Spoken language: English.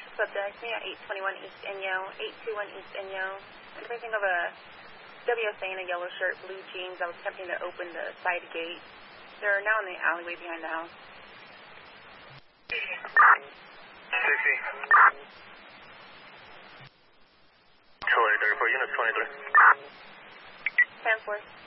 commercial subject, me at 821 East Inyo, 821 East Inyo. I'm thinking of a WSA in a yellow shirt, blue jeans. I was attempting to open the side gate. They're now in the alleyway behind the house. Safety. Charlie 34, units 23. 10-4.